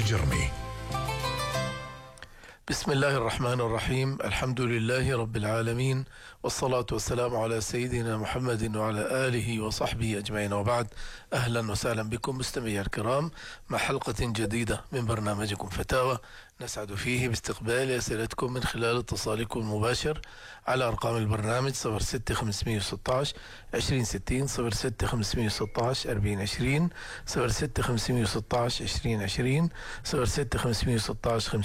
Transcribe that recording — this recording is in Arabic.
الجرمي. بسم الله الرحمن الرحيم. الحمد لله رب العالمين، والصلاة والسلام على سيدنا محمد وعلى آله وصحبه أجمعين، وبعد. أهلا وسهلا بكم مستمعي الكرام مع حلقة جديدة من برنامجكم فتاوى، نسعد فيه باستقبال أسئلتكم من خلال اتصالكم المباشر على أرقام البرنامج 06 516 2060 06 516 4020 06 516 2020 06 516